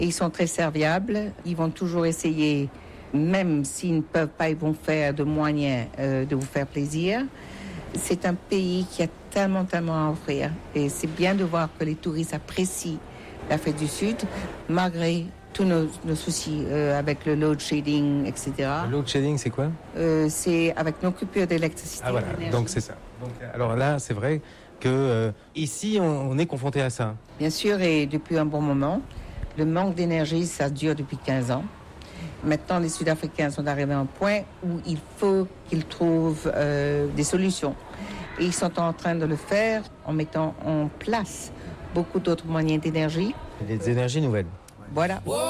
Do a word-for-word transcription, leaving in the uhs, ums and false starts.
Et ils sont très serviables. Ils vont toujours essayer, même s'ils ne peuvent pas, ils vont faire de moyens euh, de vous faire plaisir. C'est un pays qui a tellement, tellement à offrir. Et c'est bien de voir que les touristes apprécient l'Afrique du Sud, malgré tous nos, nos soucis euh, avec le load shedding, et cetera. Le load shedding, c'est quoi? euh, C'est avec nos coupures d'électricité. Ah voilà, donc c'est ça. Donc, alors là, c'est vrai que euh, ici, on, on est confronté à ça. Bien sûr, et depuis un bon moment. Le manque d'énergie, ça dure depuis quinze ans. Maintenant, les Sud-Africains sont arrivés à un point où il faut qu'ils trouvent euh, des solutions. Et ils sont en train de le faire en mettant en place beaucoup d'autres moyens d'énergie. Des énergies nouvelles. Voilà.